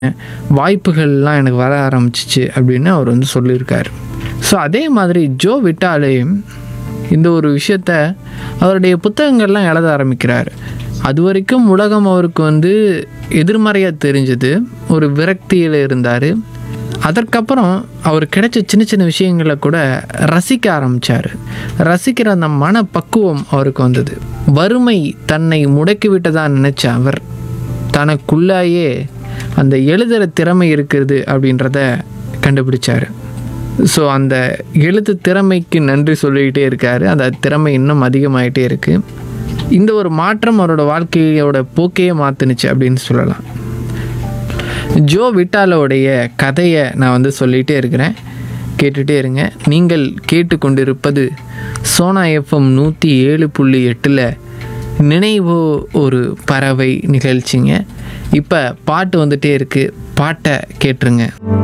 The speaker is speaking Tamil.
வாய்ப்புகள்லாம் எனக்கு வர ஆரம்பிச்சிச்சு அப்படின்னு அவர் வந்து சொல்லியிருக்காரு. ஸோ அதே மாதிரி ஜோ விட்டாலே இந்த ஒரு விஷயத்த அவருடைய புத்தகங்கள்லாம் எழுத ஆரம்பிக்கிறார். அது வரைக்கும் உலகம் அவருக்கு வந்து எதிர்மறையாக தெரிஞ்சது, ஒரு விரக்தியில் இருந்தார். அதற்கப்புறம் அவர் கிடைச்ச சின்ன சின்ன விஷயங்களை கூட ரசிக்க ஆரம்பித்தார். ரசிக்கிற அந்த மனப்பக்குவம் அவருக்கு வந்தது. வறுமை தன்னை முடக்கிவிட்டதா நினச்ச அவர் தனக்குள்ளாயே அந்த எழுதுகிற திறமை இருக்கிறது அப்படின்றத கண்டுபிடிச்சார். ஸோ அந்த எழுத்து திறமைக்கு நன்றி சொல்லிக்கிட்டே இருக்கார். அந்த திறமை இன்னும் அதிகமாகிட்டே இருக்குது. இந்த ஒரு மாற்றம் அவரோட வாழ்க்கையோட போக்கையே மாற்றுனுச்சு அப்படின்னு சொல்லலாம். ஜோ விட்டாலோடைய கதையை நான் வந்து சொல்லிகிட்டே இருக்கிறேன், கேட்டுகிட்டே இருங்க. நீங்கள் கேட்டுக்கொண்டிருப்பது சோனா எஃப்எம் 107.8 நினைவோ ஒரு பறவை நிகழ்ச்சிங்க. இப்போ பாட்டு வந்துகிட்டே இருக்குது, பாட்டை கேட்டுருங்க.